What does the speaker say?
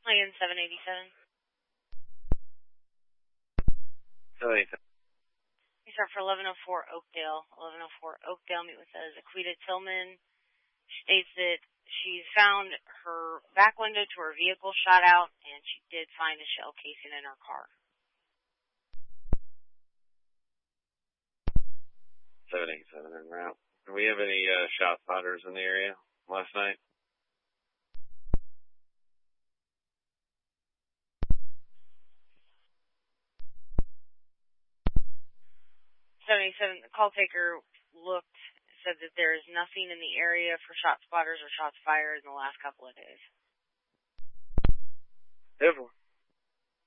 Lincoln 787. 787. You start for 1104 Oakdale. 1104 Oakdale, meet with Zaquita Tillman. She states that she's found her back window to her vehicle shot out, and she did find a shell casing in her car. 787 en route. Do we have any shot spotters in the area last night? The call taker said that there is nothing in the area for shot spotters or shots fired in the last couple of days. 10-4.